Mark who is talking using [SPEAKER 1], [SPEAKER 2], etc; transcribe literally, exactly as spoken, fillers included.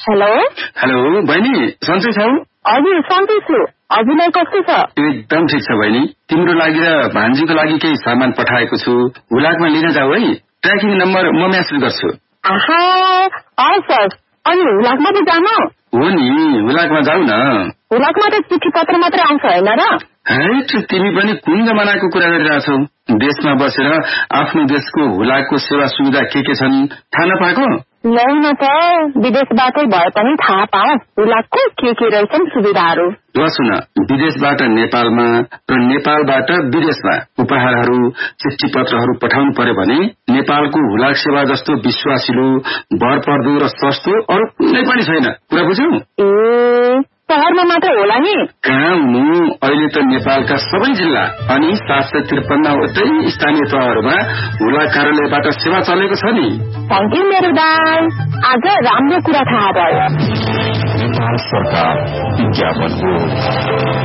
[SPEAKER 1] Hello
[SPEAKER 2] hello बहिनी, सन्चै छौ?
[SPEAKER 1] हजुर सन्चै छु। हजुरलाई कस्तो छ?
[SPEAKER 2] एकदम ठिक छ बहिनी। तिम्रो लागि र भान्जीको लागि केही सामान पठाएको छु, हुलाकमा लिन जाऊ है। ट्र्याकिङ नम्बर म मेसेज गर्छु।
[SPEAKER 1] आहा, हस् हस्। अनि हुलाकमा त जानु?
[SPEAKER 2] हो नि, हुलाकमा जाऊ न।
[SPEAKER 1] हुलाकमा त चिठी पत्र मात्रै आउँछ होइन र?
[SPEAKER 2] हैट, तिमी पनि कुन जमानाको कुरा गरिरहेछौ? देशमा बसेर आफ्नो देशको हुलाकको सेवा सुविधा के के छन् थाहा नपाएको?
[SPEAKER 1] लौ न त, विदेशबाटै भए पनि थाहा पाऊ हुलाकको के के रहेछन् सुविधाहरू।
[SPEAKER 2] ल सुन, विदेशबाट नेपालमा र नेपालबाट विदेशमा उपहारहरू चिठी पत्रहरू पठाउनु पर्यो भने नेपालको हुलाक सेवा जस्तो विश्वासिलो, भरपर्दो र सस्तो अरू कुनै पनि छैन। कुरा बुझ्यौ?
[SPEAKER 1] ए, शहरमा मात्र होला नि?
[SPEAKER 2] कहाँ हुनु, अहिले त नेपालका सबै जिल्ला अनि सात सय त्रिपन्नवटै स्थानीय तहहरूमा हुलाक कार्यालयबाट सेवा चलेको छ नि।
[SPEAKER 1] थ्याङ्क यू मेरो दाइ, आज राम्रो कुरा थाहा भयो।
[SPEAKER 3] नेपाल सरकार विज्ञापन हो।